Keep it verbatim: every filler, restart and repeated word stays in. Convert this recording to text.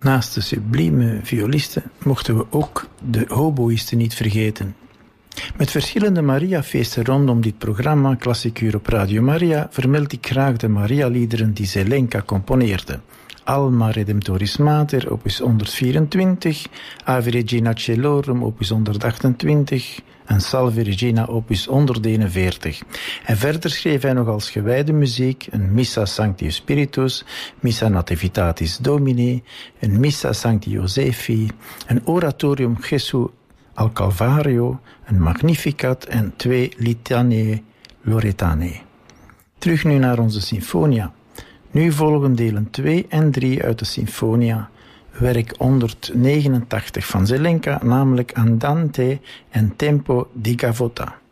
Naast de sublieme violisten mochten we ook de hoboïsten niet vergeten. Met verschillende Mariafeesten rondom dit programma Klassiek Uur op Radio Maria vermeld ik graag de Maria-liederen die Zelenka componeerde. Alma Redemptoris Mater, opus honderdvierentwintig, Ave Regina Celorum, opus honderdachtentwintig en Salve Regina, opus honderdeenenveertig. En verder schreef hij nog als gewijde muziek een Missa Sancti Spiritus, Missa Nativitatis Domini, een Missa Sancti Josefi, een Oratorium Jesu al Calvario, een Magnificat en twee Litanie Loretanae. Terug nu naar onze Sinfonia. Nu volgen delen twee en drie uit de Sinfonia, werk honderdnegenentachtig van Zelenka, namelijk Andante en Tempo di Gavotta.